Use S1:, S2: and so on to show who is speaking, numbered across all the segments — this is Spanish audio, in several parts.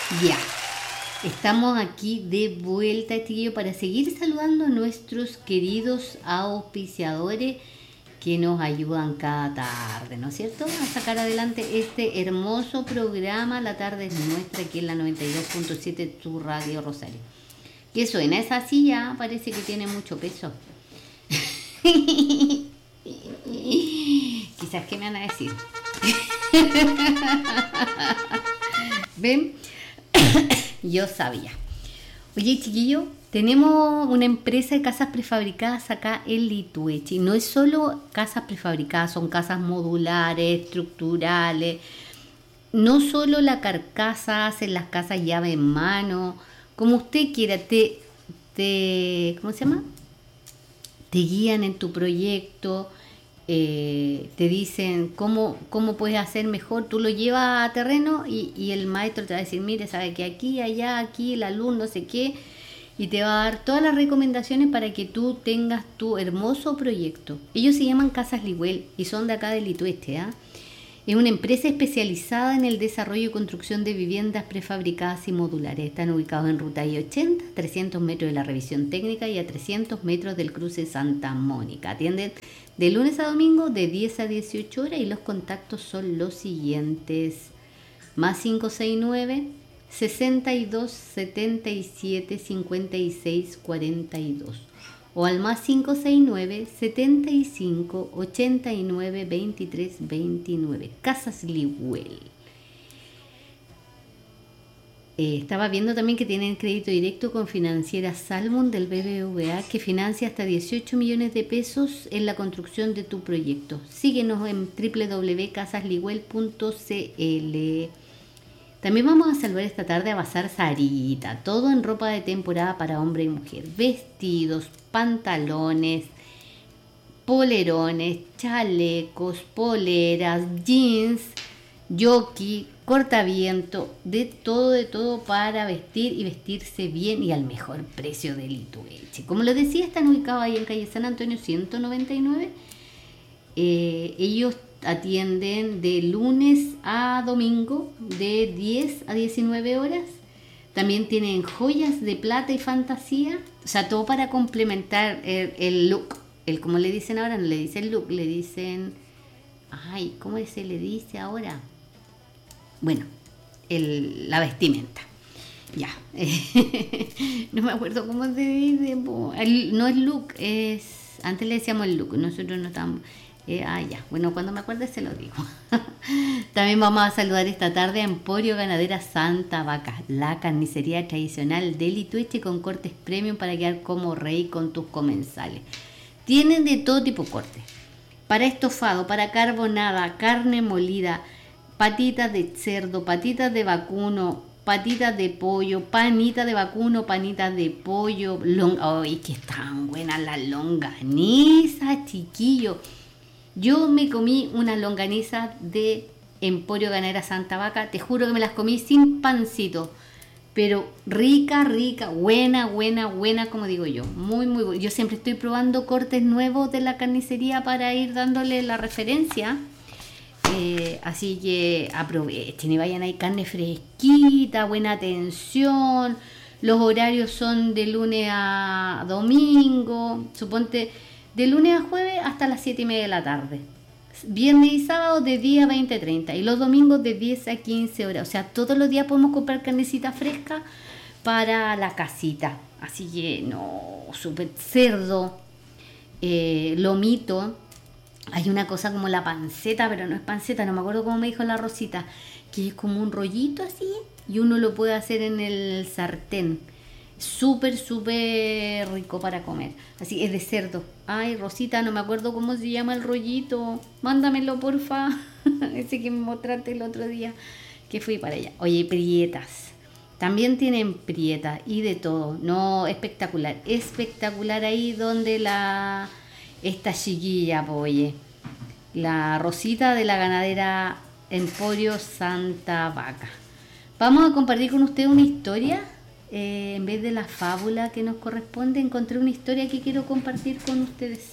S1: Ya, estamos aquí de vuelta, chiquillo, para seguir saludando a nuestros queridos auspiciadores que nos ayudan cada tarde, ¿no es cierto? A sacar adelante este hermoso programa. La tarde es nuestra, aquí en la 92.7, tu Radio Rosario. ¿Qué suena esa silla? Parece que tiene mucho peso. Quizás, ¿qué me van a decir? ¿Ven? Yo sabía. Oye, chiquillo, tenemos una empresa de casas prefabricadas acá en Lituechi. No es solo casas prefabricadas, son casas modulares, estructurales. No solo la carcasa, hacen las casas llave en mano. Como usted quiera, ¿cómo se llama? Te guían en tu proyecto. Te dicen cómo puedes hacer mejor. Tú lo llevas a terreno y el maestro te va a decir, mire, sabe que aquí, allá, aquí, el alumno, no sé qué, y te va a dar todas las recomendaciones para que tú tengas tu hermoso proyecto. Ellos se llaman Casas Liguel y son de acá de Litueste, ¿ah? Es una empresa especializada en el desarrollo y construcción de viviendas prefabricadas y modulares. Están ubicados en Ruta I-80, 300 metros de la revisión técnica y a 300 metros del cruce Santa Mónica. Atienden de lunes a domingo de 10 a 18 horas y los contactos son los siguientes. Más 569 62 77 56 42 o al más 569 75 89 23 29. Casas Liguel. Estaba viendo también que tienen crédito directo con Financiera Salmon del BBVA, que financia hasta 18 millones de pesos en la construcción de tu proyecto. Síguenos en www.casasliguel.cl. También vamos a saludar esta tarde a Bazar Sarita, todo en ropa de temporada para hombre y mujer, vestidos, pantalones, polerones, chalecos, poleras, jeans, jockey, cortaviento, de todo para vestir y vestirse bien y al mejor precio de Litueche. Como les decía, están ubicados ahí en calle San Antonio 199. Ellos atienden de lunes a domingo de 10 a 19 horas. También tienen joyas de plata y fantasía, o sea, todo para complementar el look. Como le dicen ahora, no le dicen look, le dicen, ay, ¿cómo se le dice ahora? Bueno, la vestimenta. Ya, no me acuerdo cómo se dice. No es look, antes le decíamos el look, nosotros no estábamos. Ya, bueno, cuando me acuerde se lo digo. También vamos a saludar esta tarde a Emporio Ganadera Santa Vaca, la carnicería tradicional de Litueche con cortes premium para quedar como rey con tus comensales. Tienen de todo tipo de cortes, para estofado, para carbonada, carne molida, patitas de cerdo, patitas de vacuno, patitas de pollo, panitas de vacuno, panitas de pollo, ¡ay, que están buenas las longanizas, chiquillo! Yo me comí una longaniza de Emporio Ganadera Santa Vaca, te juro que me las comí sin pancito, pero rica, buena, como digo yo, muy buena. Yo siempre estoy probando cortes nuevos de la carnicería para ir dándole la referencia, así que aprovechen y vayan ahí, carne fresquita, buena atención. Los horarios son de lunes a domingo, suponte de lunes a jueves hasta las 7:30 de la tarde. Viernes y sábado de 10 a 20:30. Y los domingos de 10 a 15 horas. O sea, todos los días podemos comprar carnecita fresca para la casita. Así que, no, súper cerdo, lomito. Hay una cosa como la panceta, pero no es panceta, no me acuerdo cómo me dijo la Rosita. Que es como un rollito así y uno lo puede hacer en el sartén. Súper rico para comer. Así es de cerdo. Ay, Rosita, no me acuerdo cómo se llama el rollito. Mándamelo, porfa. Ese que me mostraste el otro día que fui para allá. Oye, prietas. También tienen prietas y de todo. No, espectacular. Espectacular ahí donde esta chiquilla, oye. La Rosita de la ganadera Emporio Santa Vaca. Vamos a compartir con usted una historia. En vez de la fábula que nos corresponde, encontré una historia que quiero compartir con ustedes.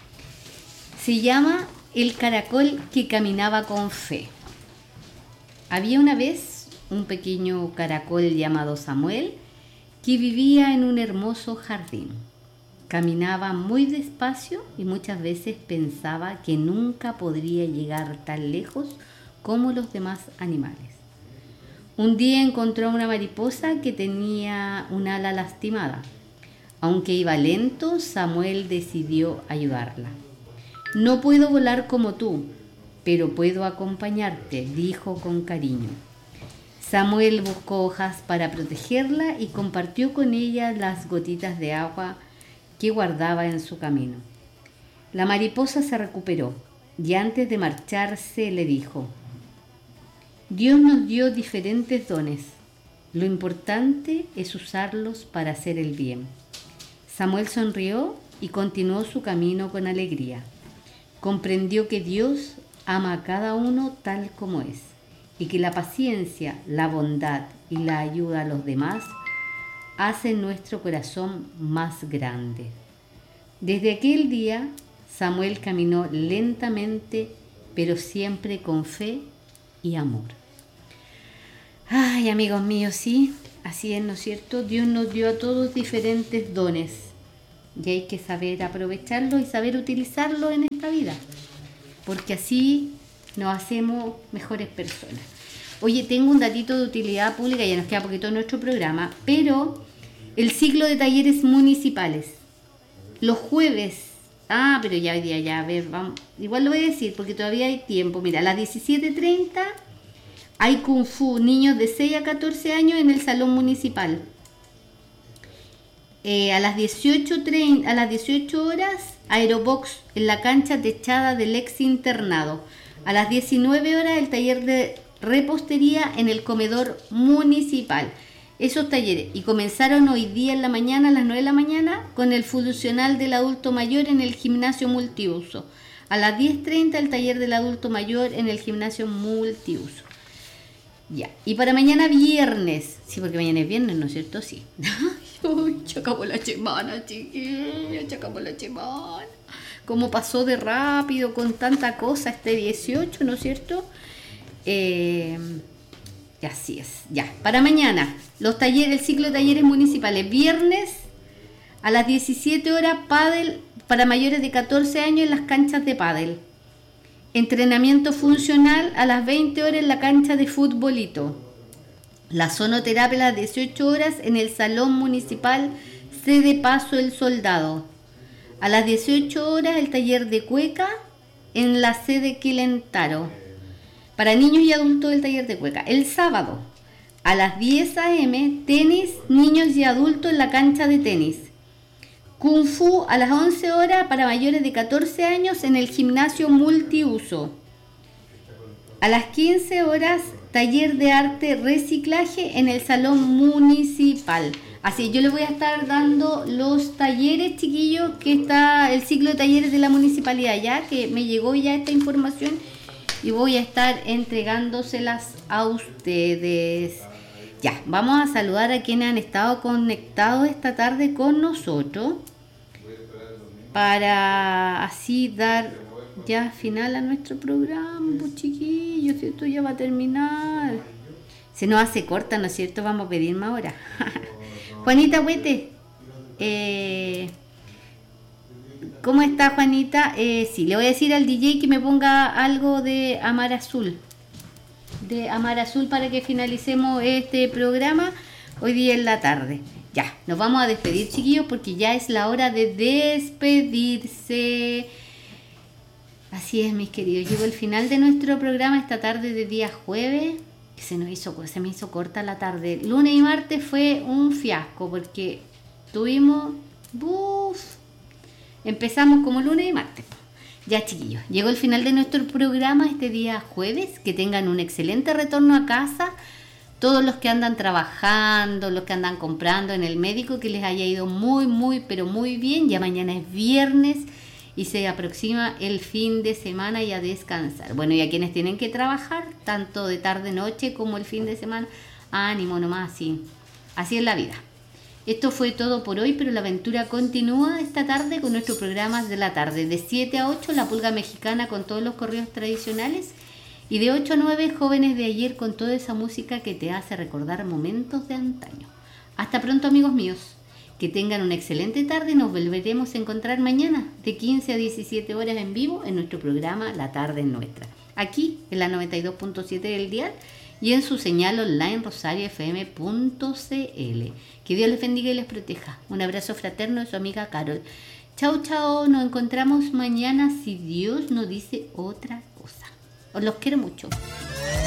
S1: Se llama El caracol que caminaba con fe. Había una vez un pequeño caracol llamado Samuel, que vivía en un hermoso jardín. Caminaba muy despacio y muchas veces pensaba que nunca podría llegar tan lejos como los demás animales. Un día encontró a una mariposa que tenía un ala lastimada. Aunque iba lento, Samuel decidió ayudarla. No puedo volar como tú, pero puedo acompañarte, dijo con cariño. Samuel buscó hojas para protegerla y compartió con ella las gotitas de agua que guardaba en su camino. La mariposa se recuperó y antes de marcharse le dijo: Dios nos dio diferentes dones. Lo importante es usarlos para hacer el bien. Samuel sonrió y continuó su camino con alegría. Comprendió que Dios ama a cada uno tal como es y que la paciencia, la bondad y la ayuda a los demás hacen nuestro corazón más grande. Desde aquel día, Samuel caminó lentamente, pero siempre con fe y amor. Ay, amigos míos, sí, así es, ¿no es cierto? Dios nos dio a todos diferentes dones y hay que saber aprovecharlos y saber utilizarlos en esta vida, porque así nos hacemos mejores personas. Oye, tengo un datito de utilidad pública, ya nos queda poquito en nuestro programa, pero el ciclo de talleres municipales, los jueves, pero ya hoy día, ya, a ver, vamos, igual lo voy a decir porque todavía hay tiempo. Mira, a las 17:30 hay Kung Fu, niños de 6 a 14 años en el salón municipal. A las 18:30, a las 18 horas, Aerobox en la cancha techada del ex internado. A las 19 horas, el taller de repostería en el comedor municipal. Esos talleres, y comenzaron hoy día en la mañana, a las 9 de la mañana, con el funcional del adulto mayor en el gimnasio multiuso. A las 10:30 el taller del adulto mayor en el gimnasio multiuso. Ya, y para mañana viernes, sí, porque mañana es viernes, ¿no es cierto? Sí. Uy, se acabó la semana, chiquilla, se acabó la semana. Cómo pasó de rápido con tanta cosa este 18, ¿no es cierto? Y así es, ya. Para mañana, los talleres, el ciclo de talleres municipales. Viernes a las 17 horas, pádel para mayores de 14 años en las canchas de pádel. Entrenamiento funcional a las 20 horas en la cancha de futbolito. La sonoterapia a las 18 horas en el salón municipal sede Paso el Soldado. A las 18 horas el taller de cueca en la sede Quilentaro. Para niños y adultos el taller de cueca. El sábado a las 10 a.m. tenis, niños y adultos en la cancha de tenis. Kung Fu a las 11 horas para mayores de 14 años en el gimnasio multiuso. A las 15 horas, taller de arte reciclaje en el salón municipal. Así, yo les voy a estar dando los talleres, chiquillos, que está el ciclo de talleres de la municipalidad, ya que me llegó ya esta información y voy a estar entregándoselas a ustedes. Ya, vamos a saludar a quienes han estado conectados esta tarde con nosotros para así dar ya final a nuestro programa, pues, chiquillos, esto ya va a terminar. Se nos hace corta, ¿no es cierto? Vamos a pedir más ahora. Juanita Huete, ¿cómo está, Juanita? Sí, le voy a decir al DJ que me ponga algo de Amar Azul. De Amar Azul para que finalicemos este programa hoy día en la tarde. Ya, nos vamos a despedir, chiquillos, porque ya es la hora de despedirse. Así es, mis queridos. Llegó el final de nuestro programa esta tarde de día jueves. Se me hizo corta la tarde. Lunes y martes fue un fiasco porque tuvimos... empezamos como lunes y martes. Ya, chiquillos, llegó el final de nuestro programa este día jueves. Que tengan un excelente retorno a casa. Todos los que andan trabajando, los que andan comprando en el médico, que les haya ido muy, muy, pero muy bien. Ya mañana es viernes y se aproxima el fin de semana y a descansar. Bueno, y a quienes tienen que trabajar, tanto de tarde, noche como el fin de semana, ánimo nomás, así es la vida. Esto fue todo por hoy, pero la aventura continúa esta tarde con nuestros programas de la tarde. De 7 a 8, La Pulga Mexicana con todos los correos tradicionales. Y de 8 a 9, Jóvenes de Ayer, con toda esa música que te hace recordar momentos de antaño. Hasta pronto, amigos míos. Que tengan una excelente tarde y nos volveremos a encontrar mañana de 15 a 17 horas en vivo en nuestro programa La Tarde es Nuestra. Aquí en la 92.7 del dial y en su señal online rosariofm.cl. Que Dios les bendiga y les proteja. Un abrazo fraterno de su amiga Carol. Chao, chao. Nos encontramos mañana si Dios nos dice otra cosa. Os los quiero mucho.